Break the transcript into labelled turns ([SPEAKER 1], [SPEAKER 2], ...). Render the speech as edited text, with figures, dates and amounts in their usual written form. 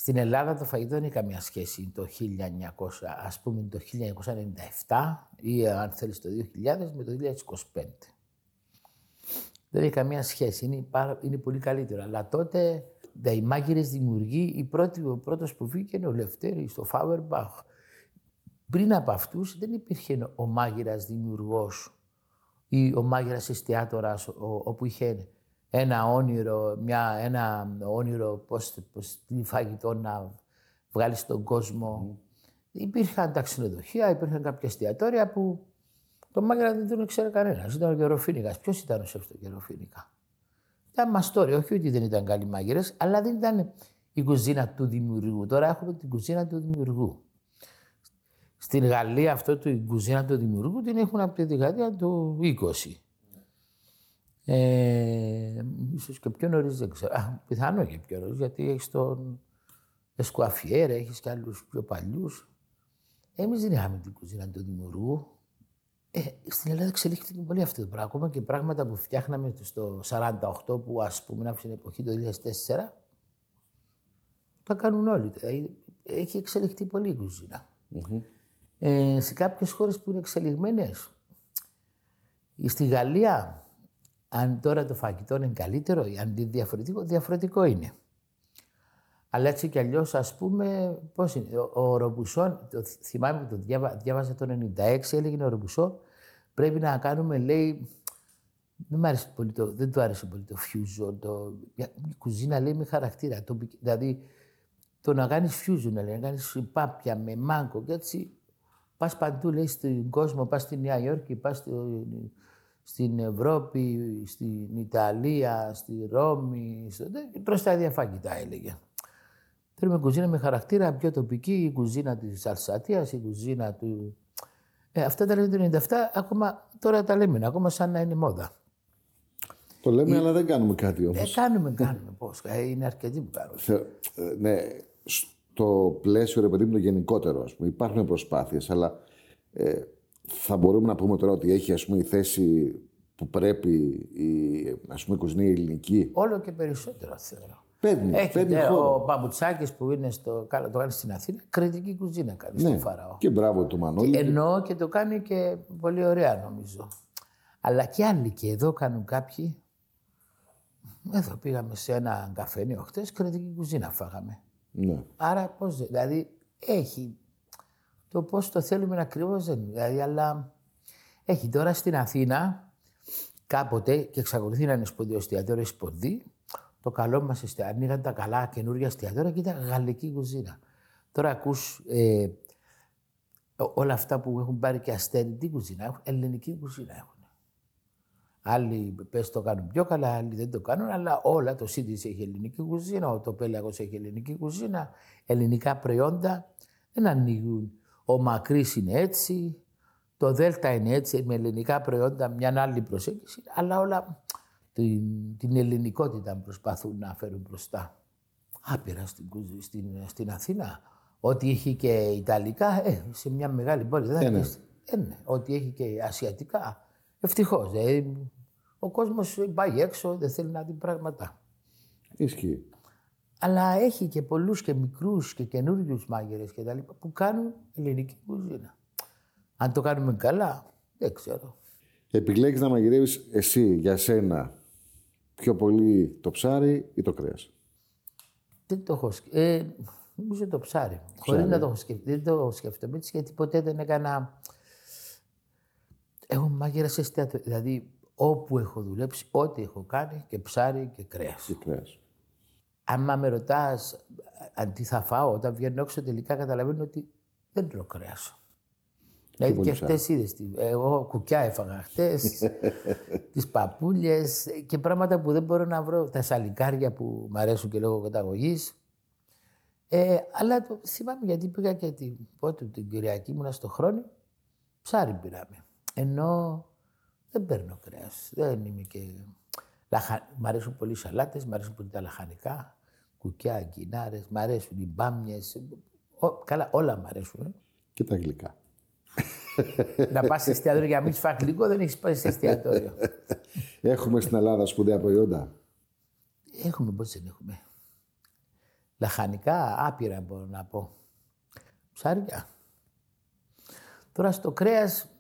[SPEAKER 1] Στην Ελλάδα το φαγητό δεν έχει καμία σχέση το 1900, ας πούμε το 1997 ή αν θέλεις το 2000 με το 2025. Δεν έχει καμία σχέση, είναι πολύ καλύτερο. Αλλά τότε οι μάγειρες δημιουργοί, ο πρώτος που βγήκε είναι ο Λευτέρης, το Φάουερμπαχ. Πριν από αυτούς δεν υπήρχε ο μάγειρας δημιουργός ή ο μάγειρας εστιατόρας όπου είχε ένα όνειρο πώς τι φαγητό να βγάλει στον κόσμο. Υπήρχαν τα ξενοδοχεία, υπήρχαν κάποια εστιατόρια που το μάγειρα δεν τον ήξερε κανένας. Ήταν ο Γεροφοίνικας. Ποιος ήταν ο σεφ του Γεροφοίνικα? Ήταν μαστόρι, όχι ότι δεν ήταν καλοί μάγειρες, αλλά δεν ήταν η κουζίνα του δημιουργού. Τώρα έχουμε την κουζίνα του δημιουργού. Στην Γαλλία η κουζίνα του δημιουργού την έχουν από τη δεκαετία του 20. Ίσως και πιο νωρίς, δεν ξέρω. Πιθανό και πιο νωρίς, γιατί έχεις τον Εσκουαφιέρ, έχεις και άλλους πιο παλιούς. Εμείς δεν είχαμε την κουζίνα του δημιουργού. Στην Ελλάδα εξελίχθηκε πολύ αυτό το πράγμα. Ακόμα και πράγματα που φτιάχναμε στο 1948, που ας πούμε στην εποχή το 2004, τα κάνουν όλοι. Έχει εξελιχθεί πολύ η κουζίνα. Σε κάποιες χώρες που είναι εξελιγμένες, στη Γαλλία, αν τώρα το φαγητό είναι καλύτερο ή αν είναι διαφορετικό είναι. Αλλά έτσι κι αλλιώς, ας πούμε, πώς είναι. Ο Ρομπουσόν, θυμάμαι που το διάβαζα το 1996, έλεγε ο Ρομπουσό, πρέπει να κάνουμε, λέει, δεν του άρεσε πολύ το fusion, η κουζίνα, λέει, με χαρακτήρα. Δηλαδή, το να κάνεις fusion, λέει, να κάνεις πάπια με μάγκο και έτσι, πας παντού, λέει, στον κόσμο, πας στη Νέα Υόρκη, πας στην Ευρώπη, στην Ιταλία, στη Ρώμη, προς τα ίδια φαγητά, έλεγε. Θέλουμε κουζίνα με χαρακτήρα, πιο τοπική, η κουζίνα της Αλσατίας, η κουζίνα του... αυτά τα λέμε το 1997, ακόμα τώρα τα λέμε, ακόμα σαν να είναι μόδα.
[SPEAKER 2] Το λέμε, αλλά δεν κάνουμε κάτι όμως.
[SPEAKER 1] Κάνουμε, πώς. Είναι αρκετοί που κάνουν.
[SPEAKER 2] Ναι, στο πλαίσιο, ρε παιδί μου, το γενικότερο, ας πούμε, υπάρχουν προσπάθειες, αλλά θα μπορούμε να πούμε τώρα ότι έχει, ας πούμε, η θέση που πρέπει ας πούμε, η κουζίνα ελληνική.
[SPEAKER 1] Όλο και περισσότερο, θεωρώ.
[SPEAKER 2] Παίρνει χώρο.
[SPEAKER 1] Ο Παπουτσάκης που είναι το κάνει στην Αθήνα, κριτική κουζίνα κάνει στο Φαραώ.
[SPEAKER 2] Και μπράβο του Μανώλη.
[SPEAKER 1] Εννοώ και το κάνει και πολύ ωραία, νομίζω. Αλλά και άλλοι και εδώ κάνουν κάποιοι. Εδώ πήγαμε σε ένα καφενείο χτες, κριτική κουζίνα φάγαμε.
[SPEAKER 2] Ναι.
[SPEAKER 1] Άρα πώς, δηλαδή έχει το πώς το θέλουμε ακριβώς δεν είναι. Δηλαδή, αλλά έχει τώρα στην Αθήνα κάποτε και εξακολουθεί να είναι σπουδαίο εστιατόριο σπουδή. Το καλό μας εστιατόριο, ανοίγαν τα καλά καινούργια εστιατόρια και ήταν γαλλική κουζίνα. Τώρα ακούς όλα αυτά που έχουν πάρει και ασθενητή κουζίνα, έχουν ελληνική κουζίνα έχουν. Άλλοι πες το κάνουν πιο καλά, άλλοι δεν το κάνουν, αλλά όλα το ΣΥΤΙΣ έχει ελληνική κουζίνα, το Πέλαγος έχει ελληνική κουζίνα, ελληνικά προϊόντα δεν ανοίγουν. Ο Μακρύς είναι έτσι, το Δέλτα είναι έτσι, με ελληνικά προϊόντα, μια άλλη προσέγγιση, αλλά όλα την ελληνικότητα προσπαθούν να φέρουν μπροστά. Άπειρα στην Αθήνα. Ό,τι έχει και ιταλικά, σε μια μεγάλη πόλη. Ναι. Ό,τι έχει και ασιατικά. Ευτυχώς. Ο κόσμος πάει έξω, δεν θέλει να δει πράγματα.
[SPEAKER 2] Ισχύει.
[SPEAKER 1] Αλλά έχει και πολλούς και μικρούς και καινούριους μάγειρες και τα λοιπά που κάνουν ελληνική κουζίνα. Αν το κάνουμε καλά, δεν ξέρω.
[SPEAKER 2] Επιλέγεις να μαγειρεύεις εσύ για σένα πιο πολύ το ψάρι ή το κρέας?
[SPEAKER 1] Δεν το έχω σκεφτεί. Νομίζω το ψάρι. Χωρίς να το έχω σκεφτεί. Δεν το σκέφτομαι έτσι, γιατί ποτέ δεν έκανα. Έχω μάγειρα σε εστιατόριο. Δηλαδή, όπου έχω δουλέψει, ό,τι έχω κάνει και ψάρι και κρέας. Αν με ρωτάς αν τι θα φάω, όταν βγαίνω έξω, τελικά καταλαβαίνω ότι δεν τρώω κρέας. Δηλαδή και χτες είδες, εγώ κουκιά έφαγα χτες, τις παπούλιες και πράγματα που δεν μπορώ να βρω, τα σαλικάρια που μου αρέσουν και λόγω καταγωγής. Αλλά το θυμάμαι γιατί πήγα και την Κυριακή ήμουνα στο Χρόνι, ψάρι πήραμε. Ενώ δεν παίρνω κρέας, δεν είμαι και... Μ' αρέσουν πολύ οι σαλάτες, μ' αρέσουν πολύ τα λαχανικά, κουκιά, αγκινάρες, μ' αρέσουν οι μπάμιες, καλά όλα μ' αρέσουν.
[SPEAKER 2] Και τα γλυκά.
[SPEAKER 1] Να πας σε εστιατόριο για να μην φας γλυκό, δεν έχεις πάει σε εστιατόριο.
[SPEAKER 2] Έχουμε στην Ελλάδα σπουδαία προϊόντα.
[SPEAKER 1] Έχουμε, πώς δεν έχουμε. λαχανικά, άπειρα μπορώ να πω. Ψάρια. Τώρα στο κρέας